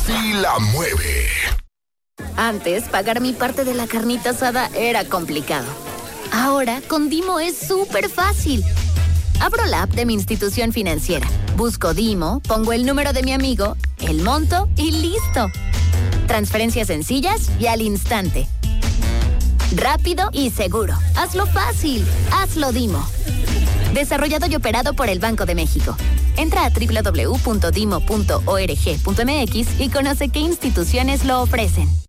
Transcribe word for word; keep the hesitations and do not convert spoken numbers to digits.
sí la mueve. Antes, pagar mi parte de la carnita asada era complicado. Ahora, con Dimo es súper fácil. Abro la app de mi institución financiera, busco Dimo, pongo el número de mi amigo, el monto y listo. Transferencias sencillas y al instante. Rápido y seguro. Hazlo fácil. Hazlo Dimo. Desarrollado y operado por el Banco de México. Entra a doble u doble u doble u punto dimo punto org punto m x y conoce qué instituciones lo ofrecen.